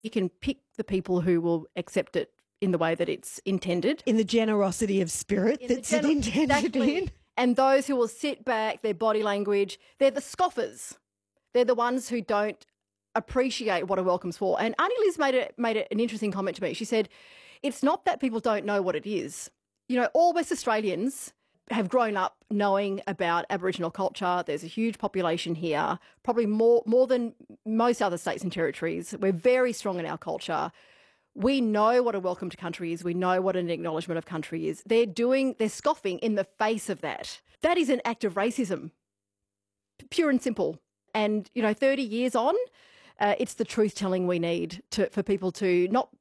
You can pick the people who will accept it in the way that it's intended. In the generosity of spirit that's intended Exactly. in. And those who will sit back, their body language, they're the scoffers. They're the ones who don't appreciate what a welcome's for. And Auntie Liz made an interesting comment to me. She said, it's not that people don't know what it is. You know, all West Australians have grown up knowing about Aboriginal culture. There's a huge population here, probably more than most other states and territories. We're very strong in our culture. We know what a welcome to country is. We know what an acknowledgement of country is. They're scoffing in the face of that. That is an act of racism, pure and simple. And, 30 years on, it's the truth-telling we need for people to not